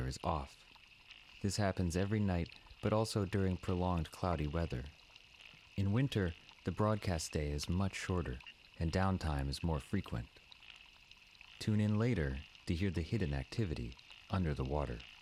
power is off. This happens every night, but also during prolonged cloudy weather. In winter, the broadcast day is much shorter, and downtime is more frequent. Tune in later to hear the hidden activity under the water.